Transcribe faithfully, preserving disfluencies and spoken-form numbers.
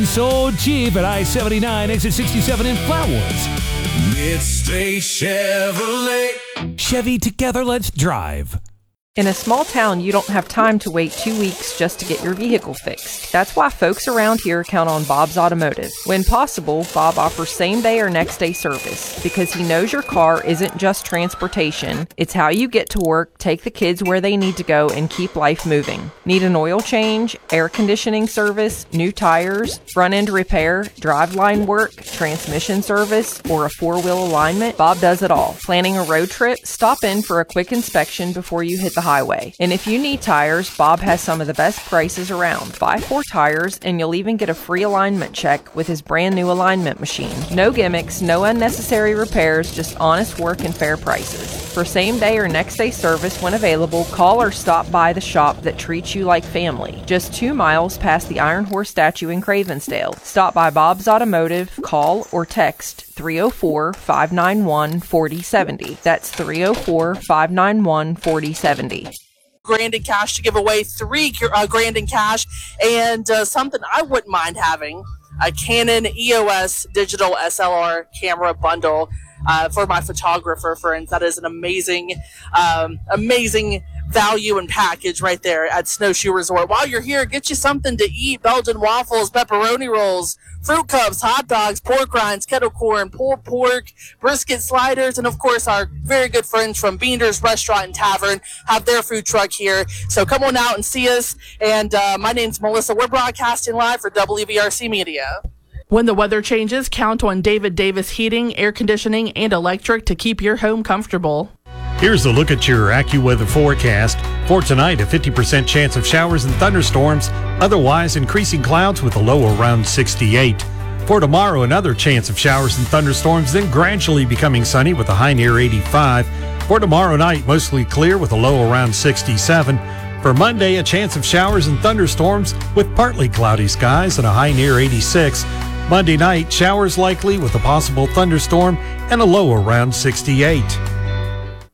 So cheap at I seventy-nine, exit sixty-seven in Flatwoods. Midstay Chevrolet. Chevy, together, let's drive. In a small town, you don't have time to wait two weeks just to get your vehicle fixed. That's why folks around here count on Bob's Automotive. When possible, Bob offers same-day or next-day service because he knows your car isn't just transportation. It's how you get to work, take the kids where they need to go, and keep life moving. Need an oil change, air conditioning service, new tires, front-end repair, driveline work, transmission service, or a four-wheel alignment? Bob does it all. Planning a road trip? Stop in for a quick inspection before you hit the highway. And if you need tires, Bob has some of the best prices around. Buy four tires and you'll even get a free alignment check with his brand new alignment machine. No gimmicks, no unnecessary repairs, just honest work and fair prices. For same day or next day service when available, call or stop by the shop that treats you like family. Just two miles past the Iron Horse statue in Cravensdale. Stop by Bob's Automotive, call or text three oh four, five nine one, four oh seven oh. That's three oh four, five nine one, four oh seven oh. Grand in cash to give away, three uh, grand in cash, and uh, something I wouldn't mind having, a Canon E O S digital S L R camera bundle uh, for my photographer friends. That is an amazing, um, amazing value and package right there at Snowshoe Resort. While you're here, get you something to eat: Belgian waffles, pepperoni rolls, fruit cups, hot dogs, pork rinds, kettle corn, pulled pork, brisket sliders, and of course our very good friends from Beander's Restaurant and Tavern have their food truck here. So come on out and see us. And uh, my name's Melissa. We're broadcasting live for W V R C Media. When the weather changes, count on David Davis Heating, Air Conditioning, and Electric to keep your home comfortable. Here's a look at your AccuWeather forecast. For tonight, a fifty percent chance of showers and thunderstorms. Otherwise, increasing clouds with a low around sixty-eight. For tomorrow, another chance of showers and thunderstorms, then gradually becoming sunny with a high near eighty-five. For tomorrow night, mostly clear with a low around sixty-seven. For Monday, a chance of showers and thunderstorms with partly cloudy skies and a high near eighty-six. Monday night, showers likely with a possible thunderstorm and a low around sixty-eight.